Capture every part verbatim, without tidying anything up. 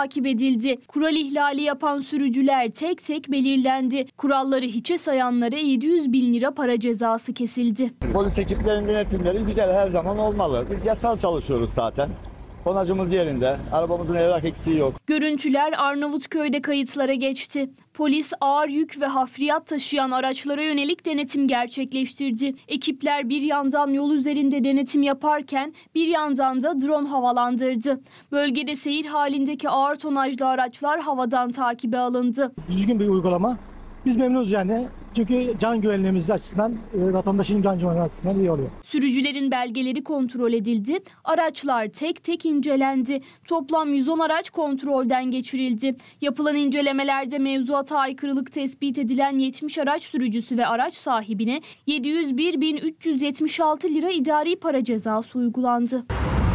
takip edildi. Kural ihlali yapan sürücüler tek tek belirlendi. Kuralları hiçe sayanlara yedi yüz bin lira para cezası kesildi. Polis ekiplerinin denetimleri güzel, her zaman olmalı. Biz yasal çalışıyoruz zaten. Konacımız yerinde, arabamızın evrak eksiği yok. Görüntüler Arnavutköy'de kayıtlara geçti. Polis ağır yük ve hafriyat taşıyan araçlara yönelik denetim gerçekleştirdi. Ekipler bir yandan yol üzerinde denetim yaparken bir yandan da drone havalandırdı. Bölgede seyir halindeki ağır tonajlı araçlar havadan takibe alındı. Düzgün bir uygulama. Biz memnunuz yani. Çünkü can güvenliğimiz açısından, vatandaşın can güvenliği açısından iyi oluyor. Sürücülerin belgeleri kontrol edildi. Araçlar tek tek incelendi. Toplam yüz on araç kontrolden geçirildi. Yapılan incelemelerde mevzuata aykırılık tespit edilen yetmiş araç sürücüsü ve araç sahibine yedi yüz bir bin üç yüz yetmiş altı lira idari para cezası uygulandı.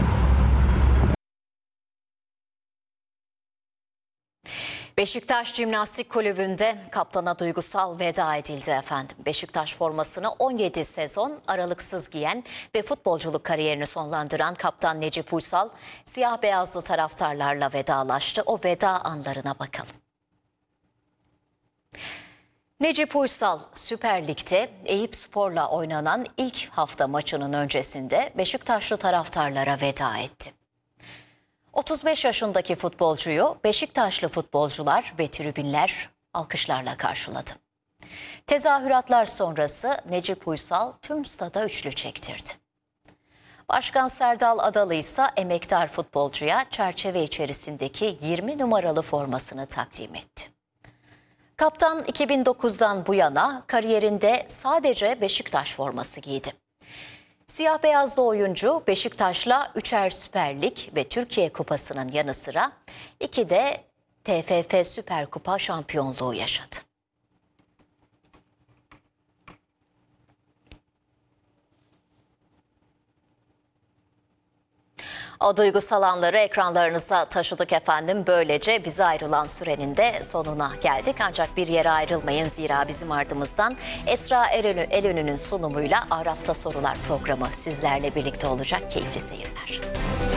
Beşiktaş Jimnastik Kulübü'nde kaptana duygusal veda edildi efendim. Beşiktaş formasını on yedi sezon aralıksız giyen ve futbolculuk kariyerini sonlandıran kaptan Necip Uysal, siyah beyazlı taraftarlarla vedalaştı. O veda anlarına bakalım. Necip Uysal Süper Lig'de Eyüpspor'la oynanan ilk hafta maçının öncesinde Beşiktaşlı taraftarlara veda etti. otuz beş yaşındaki futbolcuyu Beşiktaşlı futbolcular ve tribünler alkışlarla karşıladı. Tezahüratlar sonrası Necip Uysal tüm stada üçlü çektirdi. Başkan Serdal Adalı ise emektar futbolcuya çerçeve içerisindeki yirmi numaralı formasını takdim etti. Kaptan iki bin dokuzdan bu yana kariyerinde sadece Beşiktaş forması giydi. Siyah beyazlı oyuncu Beşiktaş'la üçer Süper Lig ve Türkiye Kupası'nın yanı sıra iki de T F F Süper Kupa şampiyonluğu yaşadı. O duygusal anları ekranlarınıza taşıdık efendim. Böylece bize ayrılan sürenin de sonuna geldik. Ancak bir yere ayrılmayın, zira bizim ardımızdan Esra Elönü'nün sunumuyla Araf'ta Sorular programı sizlerle birlikte olacak. Keyifli seyirler.